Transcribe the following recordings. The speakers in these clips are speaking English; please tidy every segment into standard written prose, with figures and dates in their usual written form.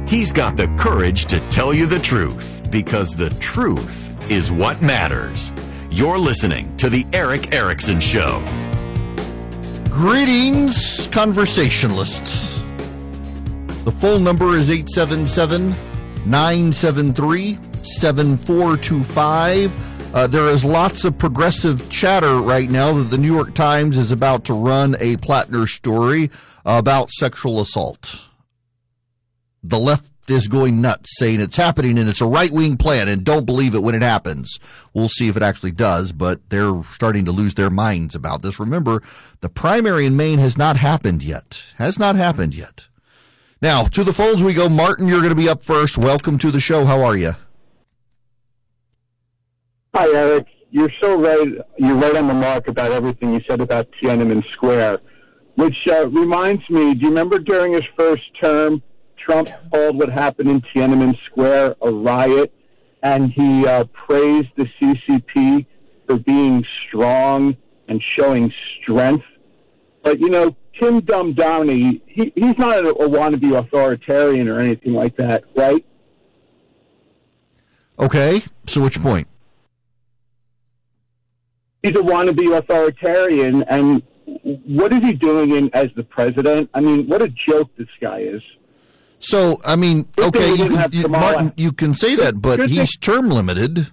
He's got the courage to tell you the truth, because the truth is what matters. You're listening to The Erick Erickson Show. Greetings, conversationalists. The phone number is 877-973-7425. There is lots of progressive chatter right now that the New York Times is about to run a Plattner story about sexual assault. The left is going nuts, saying it's happening and it's a right-wing plan and don't believe it when it happens. We'll see if it actually does, but they're starting to lose their minds about this. Remember, the primary in Maine has not happened yet. Now, to the phones we go. Martin, you're going to be up first. Welcome to the show. How are you? Hi, Eric. You're so right. You're right on the mark about everything you said about Tiananmen Square, which reminds me, do you remember during his first term, Trump called what happened in Tiananmen Square a riot, and he praised the CCP for being strong and showing strength. But, you know, Tim Downey, he's not a wannabe authoritarian or anything like that, right? Okay, so which point? He's a wannabe authoritarian, and what is he doing as the president? I mean, what a joke this guy is. So, I mean, okay, Martin, you can say that, but he's term limited.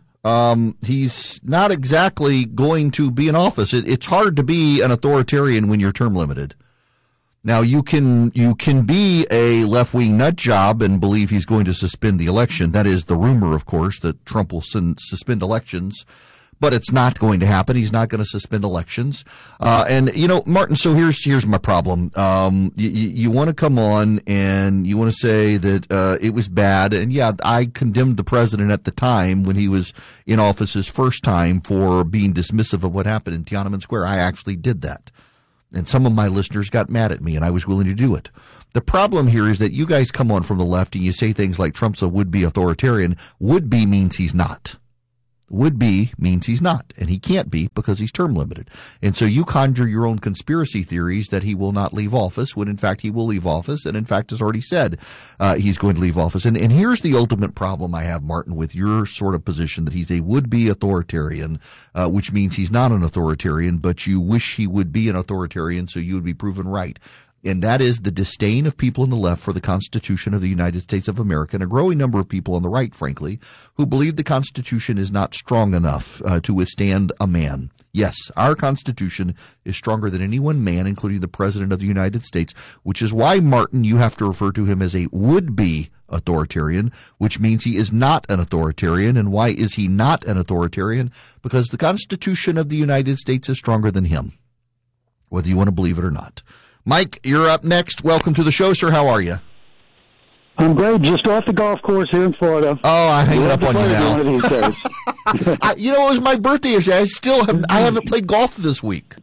He's not exactly going to be in office. It's hard to be an authoritarian when you're term limited. Now, you can be a left-wing nut job and believe he's going to suspend the election. That is the rumor, of course, that Trump will suspend elections. But it's not going to happen. He's not going to suspend elections. And, you know, Martin, so here's my problem. You want to come on and you want to say that it was bad. And, yeah, I condemned the president at the time when he was in office his first time for being dismissive of what happened in Tiananmen Square. I actually did that. And some of my listeners got mad at me, and I was willing to do it. The problem here is that you guys come on from the left and you say things like Trump's a would-be authoritarian. Would-be means he's not. Would-be means he's not, and he can't be because he's term limited. And so you conjure your own conspiracy theories that he will not leave office when, in fact, he will leave office, and, in fact, has already said he's going to leave office. And here's the ultimate problem I have, Martin, with your sort of position that he's a would-be authoritarian, which means he's not an authoritarian, but you wish he would be an authoritarian so you would be proven right. And that is the disdain of people on the left for the Constitution of the United States of America, and a growing number of people on the right, frankly, who believe the Constitution is not strong enough to withstand a man. Yes, our Constitution is stronger than any one man, including the President of the United States, which is why, Martin, you have to refer to him as a would-be authoritarian, which means he is not an authoritarian. And why is he not an authoritarian? Because the Constitution of the United States is stronger than him, whether you want to believe it or not. Mike, you're up next. Welcome to the show, sir. How are you? I'm great. Just off the golf course here in Florida. Oh, I'm hanging up on you now. One of these days. You know, it was my birthday yesterday. I haven't played golf this week.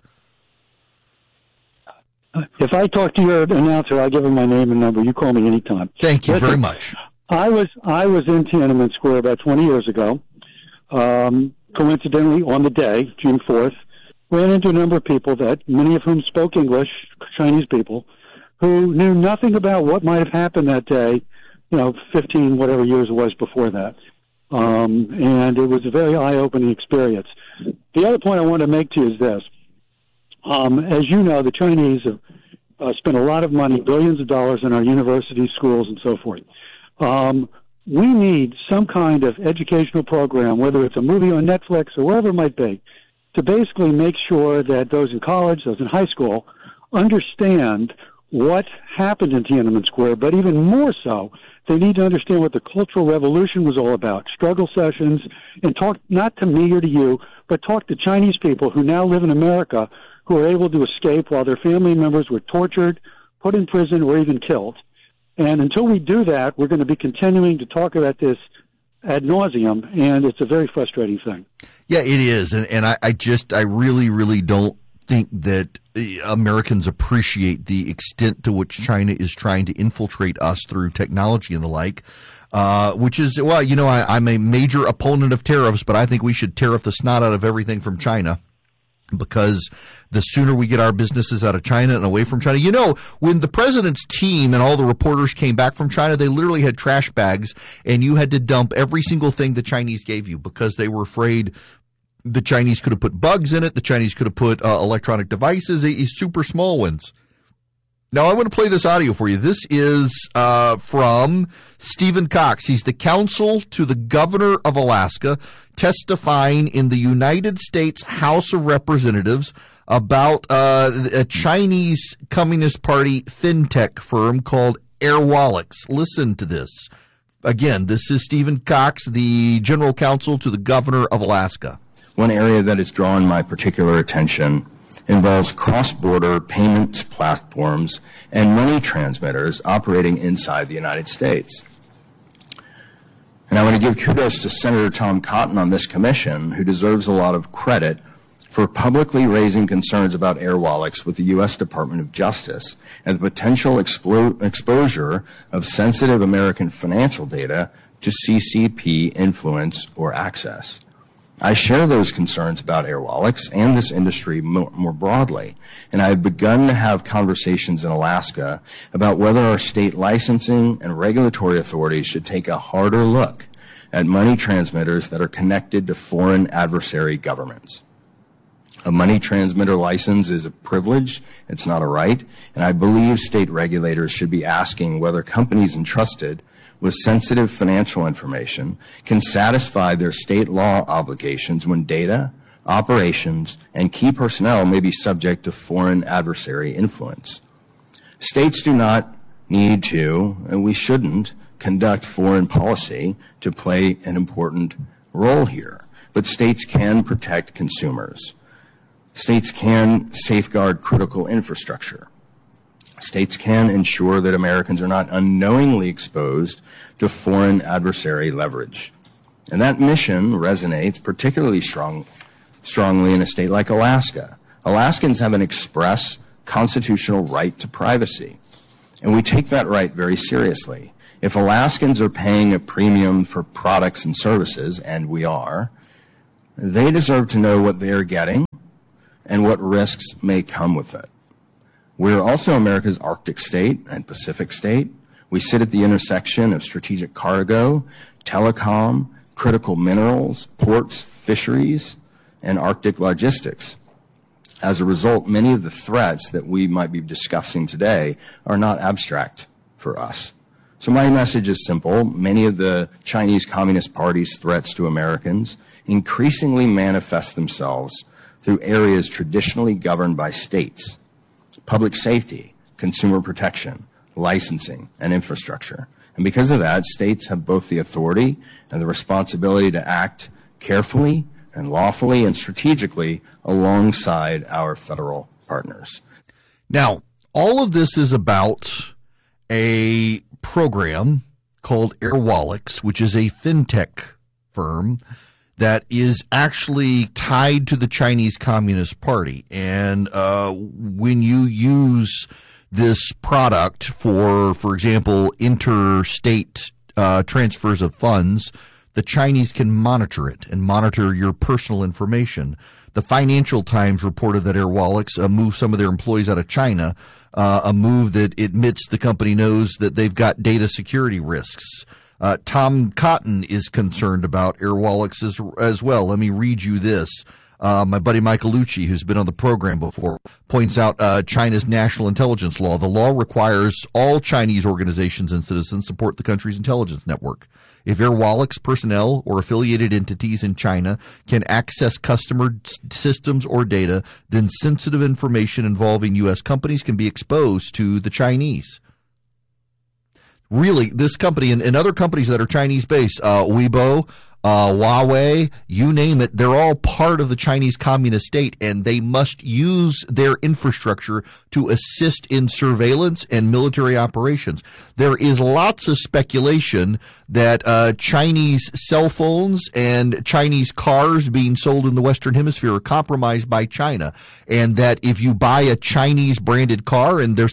If I talk to your announcer, I'll give him my name and number. You call me anytime. Thank you very much. I was in Tiananmen Square about 20 years ago. Coincidentally, on the day, June 4th, ran into a number of people that, many of whom spoke English, Chinese people, who knew nothing about what might have happened that day, 15, whatever years it was before that. And it was a very eye-opening experience. The other point I want to make to you is this. As you know, the Chinese have spent a lot of money, billions of dollars in our universities, schools, and so forth. We need some kind of educational program, whether it's a movie on Netflix or wherever it might be, to basically make sure that those in college, those in high school, understand what happened in Tiananmen Square, but even more so, they need to understand what the Cultural Revolution was all about, struggle sessions, and talk not to me or to you, but talk to Chinese people who now live in America who are able to escape while their family members were tortured, put in prison, or even killed. And until we do that, we're going to be continuing to talk about this ad nauseum, and it's a very frustrating thing. Yeah, it is, and I really, really don't think that Americans appreciate the extent to which China is trying to infiltrate us through technology and the like, which is, I'm a major opponent of tariffs, but I think we should tariff the snot out of everything from China. because the sooner we get our businesses out of China and away from China. You know, when the president's team and all the reporters came back from China, they literally had trash bags, and you had to dump every single thing the Chinese gave you because they were afraid the Chinese could have put bugs in it. The Chinese could have put electronic devices, super small ones. Now, I want to play this audio for you. This is from Stephen Cox. He's the counsel to the governor of Alaska, testifying in the United States House of Representatives about a Chinese Communist Party fintech firm called Airwallex. Listen to this. Again, this is Stephen Cox, the general counsel to the governor of Alaska. One area that has drawn my particular attention involves cross-border payments platforms and money transmitters operating inside the United States. And I want to give kudos to Senator Tom Cotton on this commission, who deserves a lot of credit for publicly raising concerns about Airwallex with the U.S. Department of Justice and the potential exposure of sensitive American financial data to CCP influence or access. I share those concerns about Airwallex and this industry more broadly, and I have begun to have conversations in Alaska about whether our state licensing and regulatory authorities should take a harder look at money transmitters that are connected to foreign adversary governments. A money transmitter license is a privilege, it's not a right, and I believe state regulators should be asking whether companies entrusted with sensitive financial information can satisfy their state law obligations when data, operations, and key personnel may be subject to foreign adversary influence. States do not need to, and we shouldn't, conduct foreign policy to play an important role here, but states can protect consumers. States can safeguard critical infrastructure. States can ensure that Americans are not unknowingly exposed to foreign adversary leverage. And that mission resonates particularly strongly in a state like Alaska. Alaskans have an express constitutional right to privacy, and we take that right very seriously. If Alaskans are paying a premium for products and services, and we are, they deserve to know what they are getting and what risks may come with it. We're also America's Arctic state and Pacific state. We sit at the intersection of strategic cargo, telecom, critical minerals, ports, fisheries, and Arctic logistics. As a result, many of the threats that we might be discussing today are not abstract for us. So my message is simple. Many of the Chinese Communist Party's threats to Americans increasingly manifest themselves through areas traditionally governed by states: public safety, consumer protection, licensing, and infrastructure. And because of that, states have both the authority and the responsibility to act carefully and lawfully and strategically alongside our federal partners. Now, all of this is about a program called Airwallex, which is a fintech firm that is actually tied to the Chinese Communist Party. And when you use this product for example, interstate transfers of funds, the Chinese can monitor it and monitor your personal information. The Financial Times reported that Airwallex moved some of their employees out of China, a move that admits the company knows that they've got data security risks. Tom Cotton is concerned about Airwallex as well. Let me read you this. My buddy Michael Lucci, who's been on the program before, points out China's national intelligence law. The law requires all Chinese organizations and citizens support the country's intelligence network. If Airwallex personnel or affiliated entities in China can access customer systems or data, then sensitive information involving U.S. companies can be exposed to the Chinese. Really, this company and other companies that are Chinese-based, Weibo, Huawei, you name it, they're all part of the Chinese Communist state, and they must use their infrastructure to assist in surveillance and military operations. There is lots of speculation that Chinese cell phones and Chinese cars being sold in the Western Hemisphere are compromised by China, and that if you buy a Chinese branded car, and there's some of the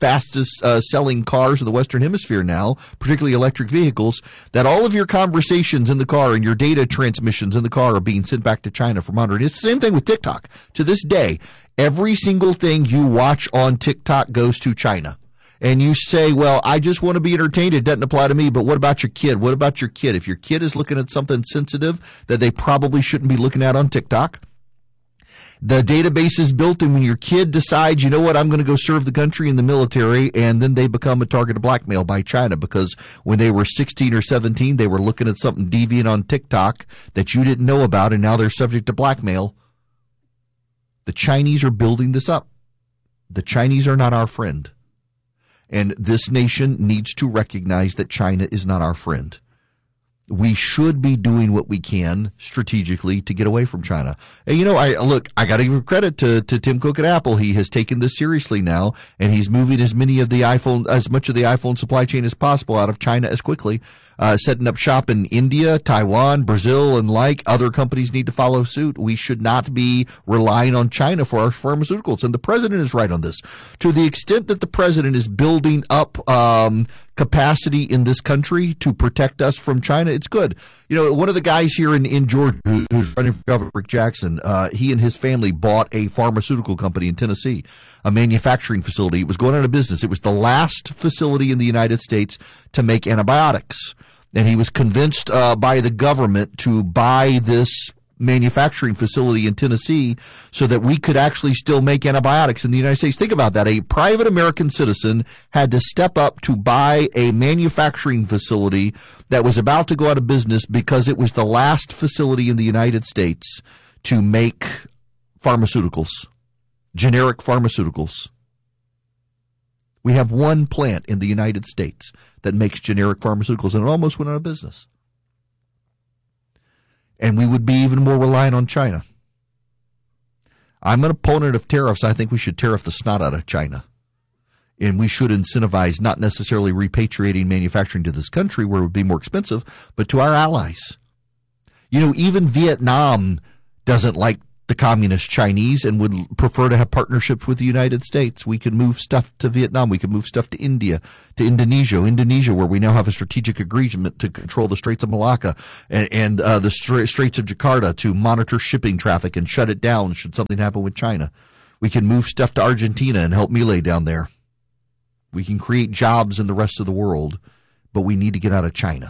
fastest selling cars in the Western Hemisphere now, particularly electric vehicles, that all of your conversations in the car and your data transmissions in the car are being sent back to China for monitoring. It's the same thing with TikTok. To this day, every single thing you watch on TikTok goes to China. And you say, well, I just want to be entertained. It doesn't apply to me. But what about your kid? What about your kid? If your kid is looking at something sensitive that they probably shouldn't be looking at on TikTok, the database is built, and when your kid decides, you know what, I'm going to go serve the country in the military, and then they become a target of blackmail by China because when they were 16 or 17, they were looking at something deviant on TikTok that you didn't know about, and now they're subject to blackmail. The Chinese are building this up. The Chinese are not our friend. And this nation needs to recognize that China is not our friend. We should be doing what we can strategically to get away from China. And, you know, I got to give credit to Tim Cook at Apple. He has taken this seriously now, and he's moving as much of the iPhone supply chain as possible out of China as quickly. Setting up shop in India, Taiwan, Brazil, and other companies need to follow suit. We should not be relying on China for our pharmaceuticals. And the president is right on this. To the extent that the president is building up capacity in this country to protect us from China, it's good. You know, one of the guys here in Georgia who's running for governor, Rick Jackson, he and his family bought a pharmaceutical company in Tennessee, a manufacturing facility. It was going out of business. It was the last facility in the United States to make antibiotics. And he was convinced by the government to buy this manufacturing facility in Tennessee so that we could actually still make antibiotics in the United States. Think about that. A private American citizen had to step up to buy a manufacturing facility that was about to go out of business because it was the last facility in the United States to make pharmaceuticals, generic pharmaceuticals. We have one plant in the United States that makes generic pharmaceuticals, and it almost went out of business. And we would be even more reliant on China. I'm an opponent of tariffs. I think we should tariff the snot out of China. And we should incentivize not necessarily repatriating manufacturing to this country where it would be more expensive, but to our allies. You know, even Vietnam doesn't like the communist Chinese and would prefer to have partnerships with the United States. We could move stuff to Vietnam. We could move stuff to India, to Indonesia, where we now have a strategic agreement to control the Straits of Malacca and the Straits of Jakarta to monitor shipping traffic and shut it down should something happen with China. We can move stuff to Argentina and help Milei down there. We can create jobs in the rest of the world, but we need to get out of China.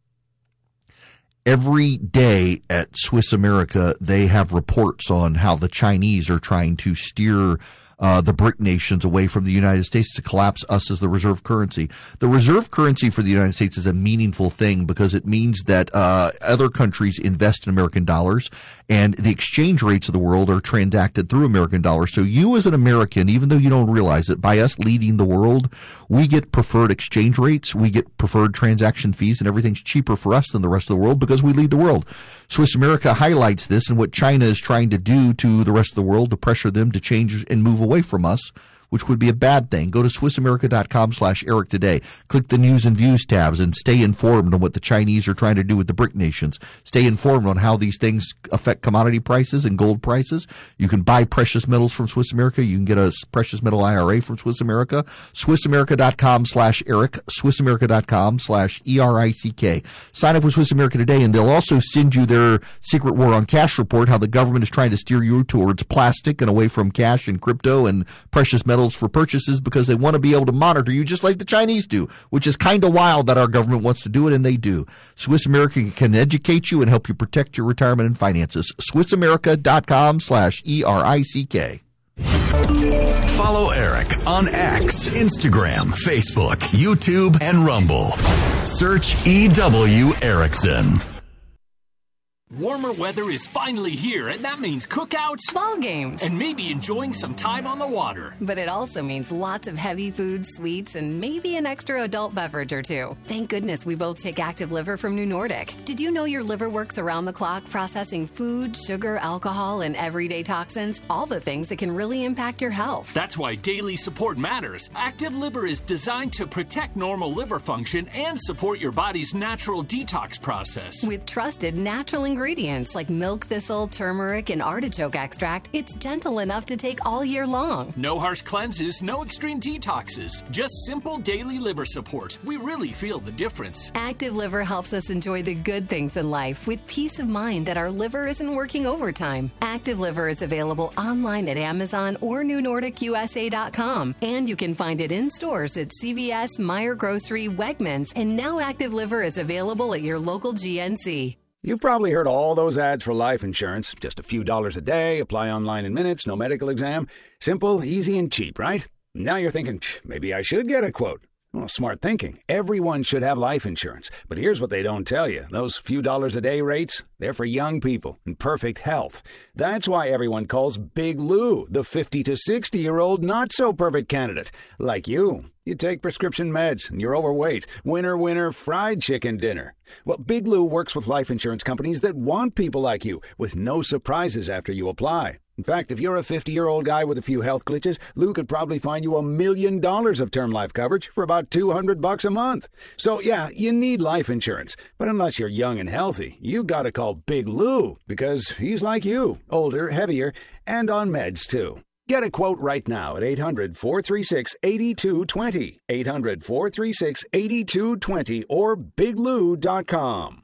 Every day at Swiss America, they have reports on how the Chinese are trying to steer the BRIC nations away from the United States to collapse us as the reserve currency. The reserve currency for the United States is a meaningful thing because it means that other countries invest in American dollars and the exchange rates of the world are transacted through American dollars. So you as an American, even though you don't realize it, by us leading the world, we get preferred exchange rates, we get preferred transaction fees, and everything's cheaper for us than the rest of the world because we lead the world. Swiss America highlights this and what China is trying to do to the rest of the world to pressure them to change and move away from us, which would be a bad thing. Go to SwissAmerica.com/Eric today. Click the News and Views tabs and stay informed on what the Chinese are trying to do with the BRIC nations. Stay informed on how these things affect commodity prices and gold prices. You can buy precious metals from Swiss America. You can get a precious metal IRA from Swiss America. SwissAmerica.com/Eric. SwissAmerica.com/ERICK. Sign up with Swiss America today, and they'll also send you their secret war on cash report, how the government is trying to steer you towards plastic and away from cash and crypto and precious metals for purchases because they want to be able to monitor you just like the Chinese do, which is kind of wild that our government wants to do it, and they do. Swiss America can educate you and help you protect your retirement and finances. SwissAmerica.com/ERICK. Follow Eric on X, Instagram, Facebook, YouTube, and Rumble. Search EW Erickson. Warmer weather is finally here, and that means cookouts, ball games, and maybe enjoying some time on the water. But it also means lots of heavy food, sweets, and maybe an extra adult beverage or two. Thank goodness we both take Active Liver from New Nordic. Did you know your liver works around the clock processing food, sugar, alcohol, and everyday toxins? All the things that can really impact your health. That's why daily support matters. Active Liver is designed to protect normal liver function and support your body's natural detox process. With trusted natural ingredients ingredients like milk thistle, turmeric, and artichoke extract, it's gentle enough to take all year long. No harsh cleanses, no extreme detoxes. Just simple daily liver support. We really feel the difference. Active Liver helps us enjoy the good things in life with peace of mind that our liver isn't working overtime. Active Liver is available online at Amazon or NewNordicUSA.com. And you can find it in stores at CVS, Meijer Grocery, Wegmans, and now Active Liver is available at your local GNC. You've probably heard all those ads for life insurance. Just a few dollars a day, apply online in minutes, no medical exam. Simple, easy, and cheap, right? Now you're thinking, maybe I should get a quote. Well, smart thinking. Everyone should have life insurance. But here's what they don't tell you. Those few dollars a day rates, they're for young people in perfect health. That's why everyone calls Big Lou the 50 to 60-year-old not-so-perfect candidate. Like you. You take prescription meds and you're overweight. Winner, fried chicken dinner. Well, Big Lou works with life insurance companies that want people like you with no surprises after you apply. In fact, if you're a 50-year-old guy with a few health glitches, Lou could probably find you $1 million of term life coverage for about $200 a month. So, yeah, you need life insurance. But unless you're young and healthy, you gotta call Big Lou because he's like you, older, heavier, and on meds, too. Get a quote right now at 800-436-8220, 800-436-8220, or biglou.com.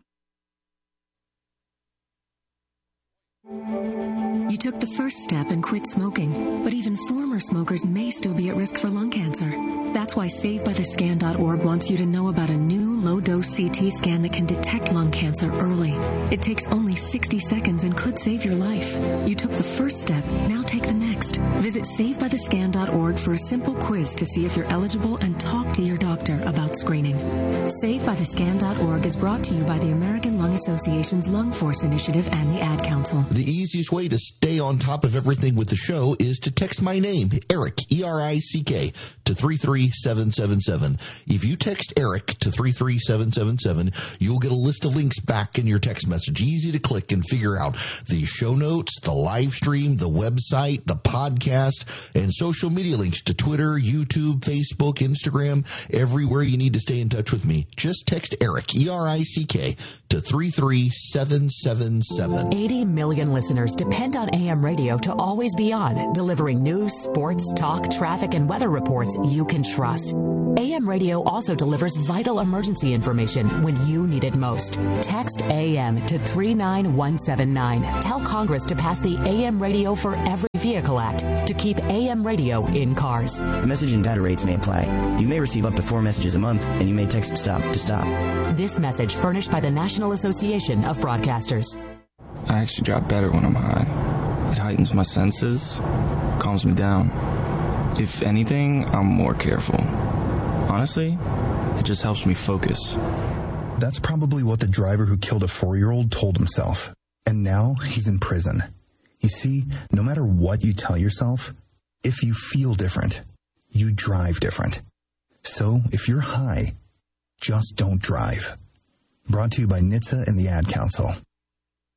You took the first step and quit smoking, but even former smokers may still be at risk for lung cancer. That's why SaveByTheScan.org wants you to know about a new low-dose CT scan that can detect lung cancer early. It takes only 60 seconds and could save your life. You took the first step, now take the next. Visit SaveByTheScan.org for a simple quiz to see if you're eligible and talk to your doctor about screening. SaveByTheScan.org is brought to you by the American Lung Association's Lung Force Initiative and the Ad Council. The easiest way to stay on top of everything with the show is to text my name, Eric, E-R-I-C-K, to 33777. If you text Eric to 33777, you'll get a list of links back in your text message. Easy to click and figure out the show notes, the live stream, the website, the podcast, and social media links to Twitter, YouTube, Facebook, Instagram, everywhere you need to stay in touch with me. Just text Eric, E-R-I-C-K, to 33777. 80 million listeners depend on AM radio to always be on, delivering news, sports, talk, traffic, and weather reports you can trust. AM radio also delivers vital emergency information when you need it most. Text AM to 39179. Tell Congress to pass the AM Radio for Every Vehicle Act to keep AM radio in cars. The message and data rates may apply. You may receive up to 4 messages a month, and you may text STOP to stop. This message furnished by the National Association of Broadcasters. I actually drive better when I'm high. It heightens my senses, calms me down. If anything, I'm more careful. Honestly, it just helps me focus. That's probably what the driver who killed a 4-year-old told himself. And now he's in prison. You see, no matter what you tell yourself, if you feel different, you drive different. So if you're high, just don't drive. Brought to you by NHTSA and the Ad Council.